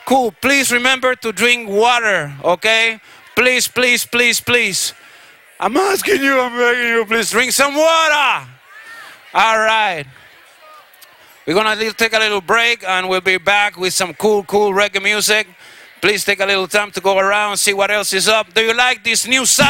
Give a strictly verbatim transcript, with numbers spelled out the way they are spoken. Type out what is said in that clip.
Cool. Please remember to drink water, okay? Please, please, please, please. I'm asking you, I'm begging you, please drink some water. All right. We're going to take a little break and we'll be back with some cool, cool reggae music. Please take a little time to go around, see what else is up. Do you like this new sound?